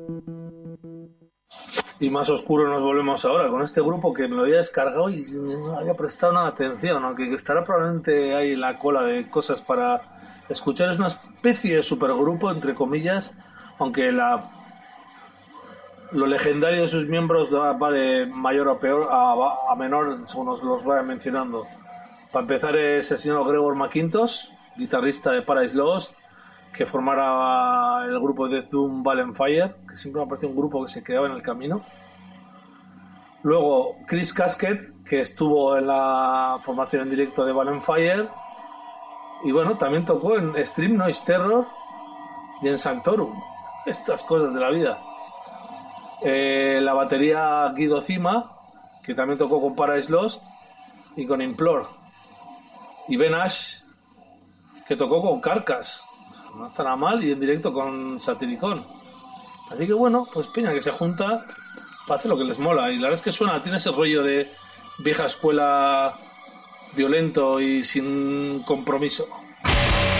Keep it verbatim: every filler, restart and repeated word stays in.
Y más oscuro nos volvemos ahora con este grupo que me lo había descargado y no había prestado nada atención, aunque estará probablemente ahí en la cola de cosas para escuchar. Es una especie de supergrupo, entre comillas, aunque la lo legendario de sus miembros va de mayor a peor a, a menor según nos los vaya mencionando. Para empezar es el señor Gregor McIntosh, guitarrista de Paradise Lost, que formara el grupo de Doom Valenfire, que siempre me pareció un grupo que se quedaba en el camino. Luego Chris Casket, que estuvo en la formación en directo de Valenfire, y bueno, también tocó en Extreme Noise Terror y en Sanctorum. Estas cosas de la vida. Eh, la batería Guido Cima, que también tocó con Paradise Lost y con Implore. Y Ben Ash, que tocó con Carcass, no está nada mal, y en directo con Satyricon. Así que bueno, pues Peña que se junta para hacer lo que les mola. Y la verdad es que suena, tiene ese rollo de vieja escuela violento y sin compromiso.